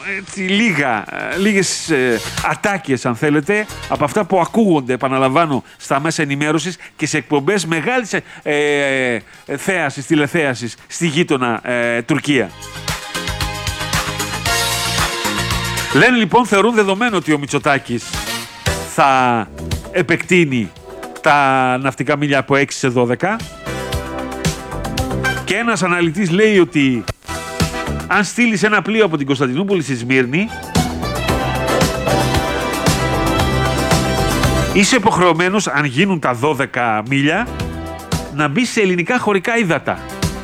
λίγες ατάκες, αν θέλετε, από αυτά που ακούγονται, επαναλαμβάνω, στα μέσα ενημέρωσης και σε εκπομπές μεγάλης θέασης, τηλεθέασης στη γείτονα Τουρκία. Λένε λοιπόν, θεωρούν δεδομένο ότι ο Μητσοτάκης θα επεκτείνει τα ναυτικά μίλια από 6 σε 12 και ένας αναλυτής λέει ότι αν στείλεις ένα πλοίο από την Κωνσταντινούπολη στη Σμύρνη, είσαι υποχρεωμένος, αν γίνουν τα 12 μίλια, να μπει σε ελληνικά χωρικά ύδατα.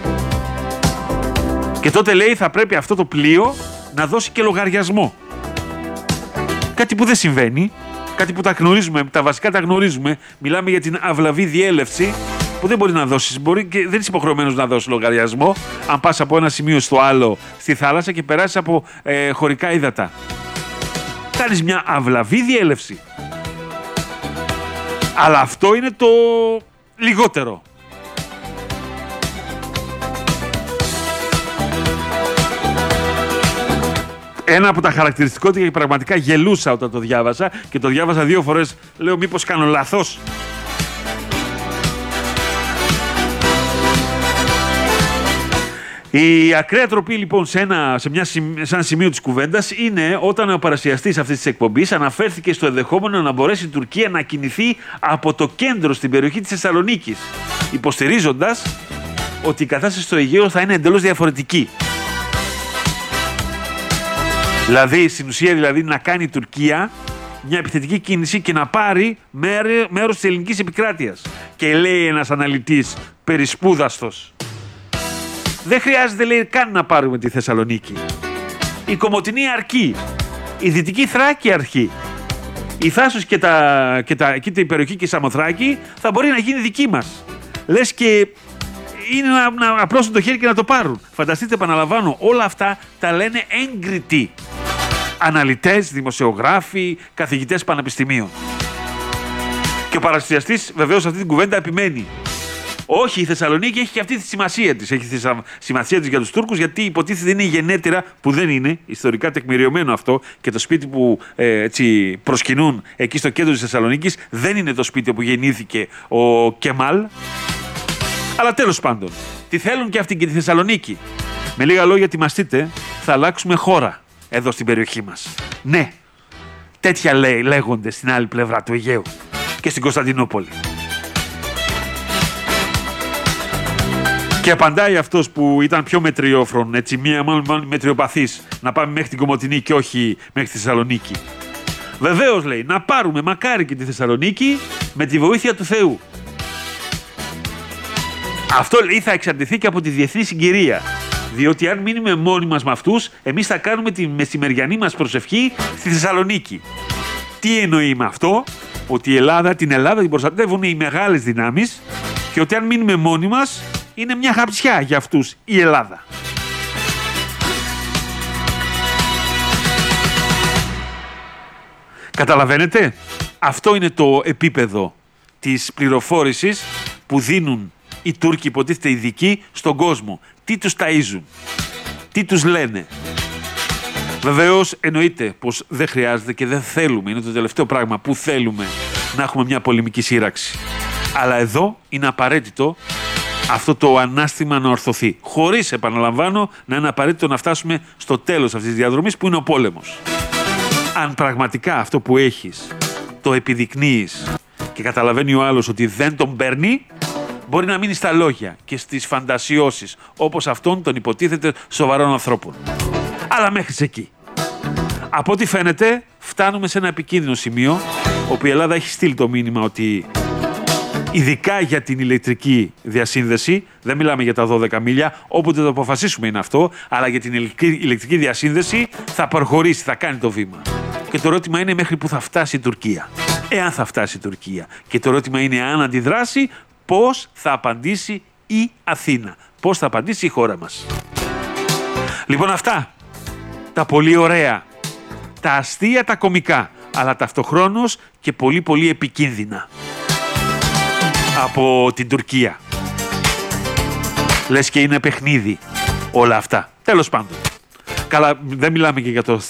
Και τότε λέει θα πρέπει αυτό το πλοίο να δώσει και λογαριασμό. Κάτι που δεν συμβαίνει, κάτι που τα γνωρίζουμε, τα βασικά τα γνωρίζουμε. Μιλάμε για την αυλαβή διέλευση που δεν μπορεί να δώσεις, και δεν είσαι υποχρεωμένος να δώσεις λογαριασμό αν πας από ένα σημείο στο άλλο στη θάλασσα και περάσεις από χωρικά ύδατα. Κάνεις μια αυλαβή διέλευση. Αλλά αυτό είναι το λιγότερο. Ένα από τα χαρακτηριστικότητα, και πραγματικά γελούσα όταν το διάβασα και το διάβασα 2 φορές, λέω μήπως κάνω λάθος. Η ακραία τροπή λοιπόν σε ένα σημείο της κουβέντας είναι όταν ο παρουσιαστής αυτής της εκπομπής αναφέρθηκε στο ενδεχόμενο να μπορέσει η Τουρκία να κινηθεί από το κέντρο στην περιοχή της Θεσσαλονίκης, υποστηρίζοντας ότι η κατάσταση στο Αιγαίο θα είναι εντελώς διαφορετική. Δηλαδή, στην ουσία να κάνει η Τουρκία μια επιθετική κίνηση και να πάρει μέρος της ελληνικής επικράτειας. Και λέει ένας αναλυτής περισπούδαστος, δεν χρειάζεται, λέει, καν να πάρουμε τη Θεσσαλονίκη. Η Κομοτηνή αρκεί. Η Δυτική Θράκη αρκεί. Η Θάσος και εκεί η περιοχή και η Σαμοθράκη θα μπορεί να γίνει δική μας. Λες και είναι να απλώσουν το χέρι και να το πάρουν. Φανταστείτε, επαναλαμβάνω, όλα αυτά τα λένε έγκριτοι αναλυτές, δημοσιογράφοι, καθηγητές πανεπιστημίων. Και ο παρουσιαστής βεβαίως αυτή την κουβέντα επιμένει. Όχι, η Θεσσαλονίκη έχει και αυτή τη σημασία της. Έχει τη σημασία της για τους Τούρκους, γιατί υποτίθεται είναι η γενέτειρα, που δεν είναι, ιστορικά τεκμηριωμένο αυτό, και το σπίτι που έτσι προσκυνούν εκεί στο κέντρο της Θεσσαλονίκης δεν είναι το σπίτι όπου γεννήθηκε ο Κεμάλ. Αλλά τέλος πάντων, τη θέλουν και αυτή και τη Θεσσαλονίκη. Με λίγα λόγια, ετοιμαστείτε, θα αλλάξουμε χώρα εδώ στην περιοχή μας. Ναι, τέτοια λέγονται στην άλλη πλευρά του Αιγαίου και στην Κωνσταντινούπολη. Και απαντάει αυτός που ήταν πιο μετριόφρον, έτσι, μάλλον μετριοπαθής, να πάμε μέχρι την Κομοτηνή και όχι μέχρι τη Θεσσαλονίκη. Βεβαίως, λέει, να πάρουμε μακάρι και τη Θεσσαλονίκη με τη βοήθεια του Θεού. Αυτό, λέει, θα εξαρτηθεί και από τη διεθνή συγκυρία. Διότι αν μείνουμε μόνοι μας με αυτούς, εμείς θα κάνουμε τη μεσημεριανή μας προσευχή στη Θεσσαλονίκη. Τι εννοεί με αυτό? Ότι την Ελλάδα την προστατεύουν οι μεγάλες δυνάμεις και ότι αν μείνουμε μόνοι μας, είναι μια χαψιά για αυτούς η Ελλάδα. Καταλαβαίνετε? Αυτό είναι το επίπεδο της πληροφόρησης που δίνουν οι Τούρκοι, υποτίθεται ειδικοί, στον κόσμο. Τι τους ταΐζουν, τι τους λένε. Βεβαίως εννοείται πως δεν χρειάζεται και δεν θέλουμε, είναι το τελευταίο πράγμα που θέλουμε, να έχουμε μια πολεμική σύραξη. Αλλά εδώ είναι απαραίτητο αυτό το ανάστημα να ορθωθεί. Χωρίς, επαναλαμβάνω, να είναι απαραίτητο να φτάσουμε στο τέλος αυτής της διαδρομής που είναι ο πόλεμος. Αν πραγματικά αυτό που έχεις το επιδεικνύεις και καταλαβαίνει ο άλλος ότι δεν τον παίρνει, μπορεί να μείνει στα λόγια και στις φαντασιώσεις, όπως αυτών των υποτίθεται σοβαρών ανθρώπων. Αλλά μέχρι εκεί. Από ό,τι φαίνεται, φτάνουμε σε ένα επικίνδυνο σημείο, όπου η Ελλάδα έχει στείλει το μήνυμα ότι ειδικά για την ηλεκτρική διασύνδεση, δεν μιλάμε για τα 12 μίλια, όποτε το αποφασίσουμε είναι αυτό, αλλά για την ηλεκτρική διασύνδεση θα προχωρήσει, θα κάνει το βήμα. Και το ερώτημα είναι μέχρι που θα φτάσει η Τουρκία. Εάν θα φτάσει η Τουρκία. Και το ερώτημα είναι αν αντιδράσει, πώς θα απαντήσει η Αθήνα. Πώς θα απαντήσει η χώρα μας. Λοιπόν, αυτά τα πολύ ωραία, τα αστεία, τα κωμικά, αλλά ταυτοχρόνως και πολύ πολύ επικίνδυνα από την Τουρκία. Λες και είναι παιχνίδι όλα αυτά. Τέλος πάντων. Καλά, δεν μιλάμε και για το